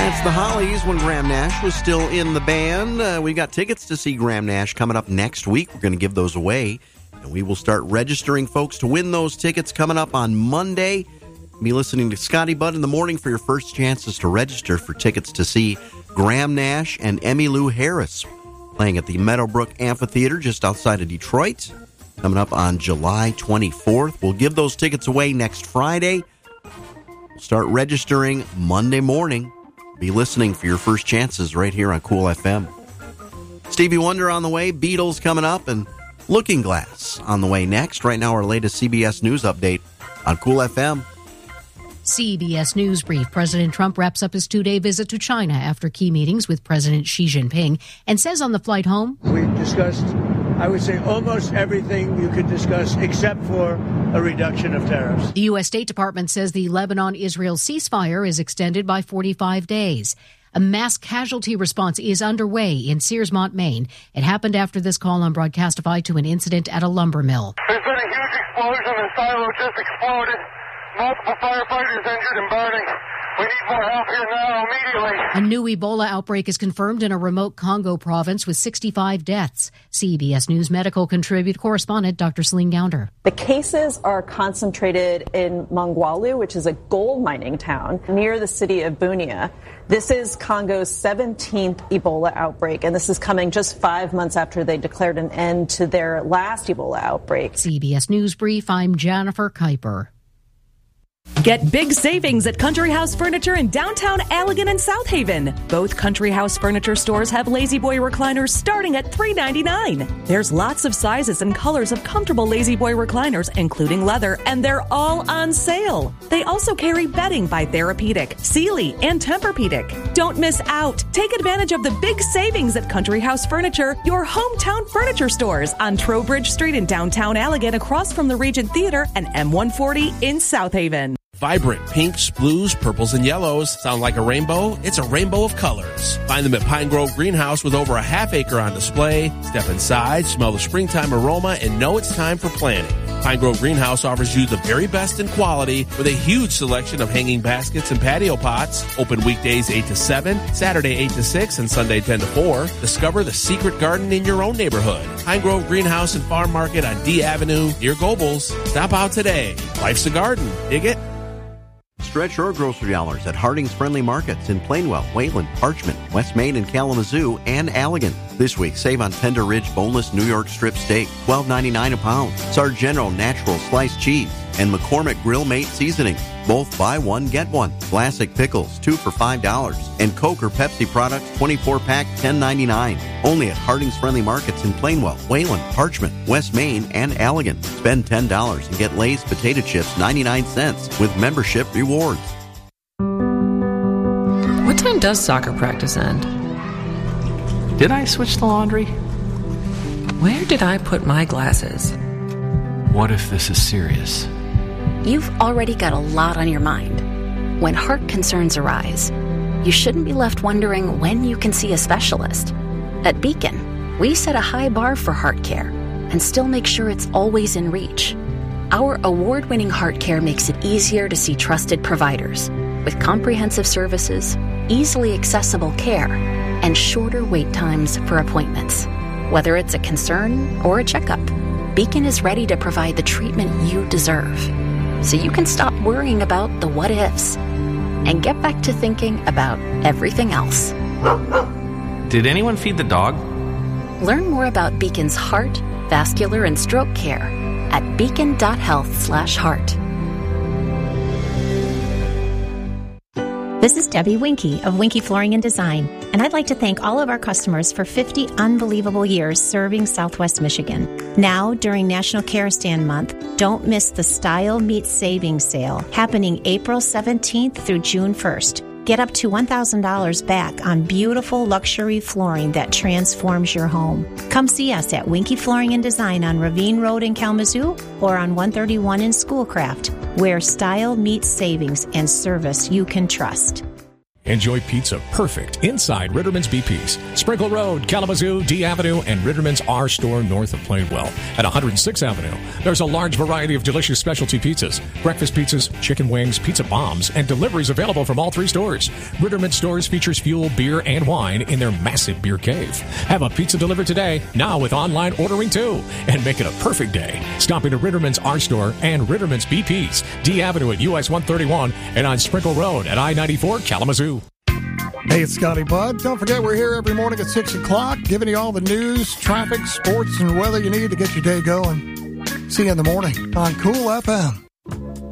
It's the Hollies when Graham Nash was still in the band. We got tickets to see Graham Nash coming up next week. We're going to give those away. And we will start registering folks to win those tickets coming up on Monday. Be listening to Scotty Budd in the morning for your first chances to register for tickets to see Graham Nash and Emmylou Harris playing at the Meadowbrook Amphitheater just outside of Detroit. Coming up on July 24th. We'll give those tickets away next Friday. We'll start registering Monday morning. Be listening for your first chances right here on Cool FM. Stevie Wonder on the way, Beatles coming up, and Looking Glass on the way next. Right now, our latest CBS News update on Cool FM. CBS News Brief. President Trump wraps up his two-day visit to China after key meetings with President Xi Jinping and says on the flight home, we discussed, I would say, almost everything you could discuss except for a reduction of tariffs. The U.S. State Department says the Lebanon-Israel ceasefire is extended by 45 days. A mass casualty response is underway in Searsmont, Maine. It happened after this call on Broadcastify to an incident at a lumber mill. There's been a huge explosion. The silo just exploded. Multiple firefighters injured and burning. We need more help here now, immediately. A new Ebola outbreak is confirmed in a remote Congo province with 65 deaths. CBS News medical correspondent Dr. Celine Gounder. The cases are concentrated in Mongwalu, which is a gold mining town near the city of Bunia. This is Congo's 17th Ebola outbreak, and this is coming just 5 months after they declared an end to their last Ebola outbreak. CBS News Brief, I'm Jennifer Kuiper. Get big savings at Country House Furniture in downtown Allegan and South Haven. Both Country House Furniture stores have Lazy Boy recliners starting at $3.99. There's lots of sizes and colors of comfortable Lazy Boy recliners, including leather, and they're all on sale. They also carry bedding by Therapeutic, Sealy, and Tempur-Pedic. Don't miss out. Take advantage of the big savings at Country House Furniture, your hometown furniture stores on Trowbridge Street in downtown Allegan, across from the Regent Theater, and M140 in South Haven. Vibrant pinks, blues, purples, and yellows. Sound like a rainbow? It's a rainbow of colors. Find them at Pine Grove Greenhouse with over a half acre on display. Step inside, smell the springtime aroma, and know it's time for planting. Pine Grove Greenhouse offers you the very best in quality with a huge selection of hanging baskets and patio pots. Open weekdays 8 to 7, Saturday 8 to 6, and Sunday 10 to 4. Discover the secret garden in your own neighborhood. Pine Grove Greenhouse and Farm Market on D Avenue near Gobles. Stop out today. Life's a garden. Dig it? Stretch your grocery dollars at Harding's Friendly Markets in Plainwell, Wayland, Parchment, West Main, and Kalamazoo, and Allegan. This week, save on Tender Ridge Boneless New York Strip Steak, $12.99 a pound. Sarge General Natural Sliced Cheese, and McCormick Grill Mate Seasoning. Both buy one, get one. Classic Pickles, 2 for $5. And Coke or Pepsi products, 24-pack, $10.99. Only at Harding's Friendly Markets in Plainwell, Wayland, Parchment, West Main, and Allegan. Spend $10 and get Lay's Potato Chips, 99 cents, with membership rewards. What time does soccer practice end? Did I switch the laundry? Where did I put my glasses? What if this is serious? You've already got a lot on your mind. When heart concerns arise, you shouldn't be left wondering when you can see a specialist. At Beacon, we set a high bar for heart care and still make sure it's always in reach. Our award-winning heart care makes it easier to see trusted providers with comprehensive services, easily accessible care, and shorter wait times for appointments. Whether it's a concern or a checkup, Beacon is ready to provide the treatment you deserve, so you can stop worrying about the what-ifs and get back to thinking about everything else. Did anyone feed the dog? Learn more about Beacon's heart, vascular, and stroke care at beacon.health/heart. This is Debbie Winkie of Winkie Flooring and Design, and I'd like to thank all of our customers for 50 unbelievable years serving Southwest Michigan. Now, during National Care Stand Month, don't miss the Style Meets Savings Sale happening April 17th through June 1st. Get up to $1,000 back on beautiful luxury flooring that transforms your home. Come see us at Winkie Flooring and Design on Ravine Road in Kalamazoo or on 131 in Schoolcraft, where style meets savings and service you can trust. Enjoy pizza perfect inside Ritterman's BP's, Sprinkle Road, Kalamazoo, D Avenue, and Ritterman's R Store north of Plainwell. At 106th Avenue, there's a large variety of delicious specialty pizzas, breakfast pizzas, chicken wings, pizza bombs, and deliveries available from all 3 stores. Ritterman Stores features fuel, beer, and wine in their massive beer cave. Have a pizza delivered today, now with online ordering too, and make it a perfect day. Stop into Ritterman's R Store and Ritterman's BP's, D Avenue at US 131, and on Sprinkle Road at I-94 Kalamazoo. Hey, it's Scotty Budd. Don't forget, we're here every morning at 6 o'clock, giving you all the news, traffic, sports, and weather you need to get your day going. See you in the morning on Cool FM.